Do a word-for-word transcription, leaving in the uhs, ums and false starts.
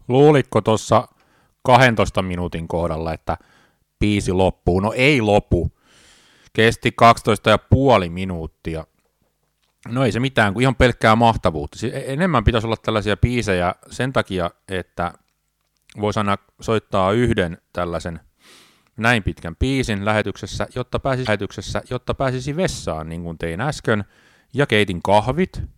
Luulitko tuossa kahdentoista minuutin kohdalla, että biisi loppuu? No ei lopu. Kesti kaksitoista ja puoli minuuttia. No ei se mitään, kuin ihan pelkkää mahtavuutta. Siis enemmän pitäisi olla tällaisia biisejä sen takia, että voisi aina soittaa yhden tällaisen näin pitkän biisin lähetyksessä, jotta pääsisi, lähetyksessä, jotta pääsisi vessaan, niin kuin tein äsken, ja keitin kahvit,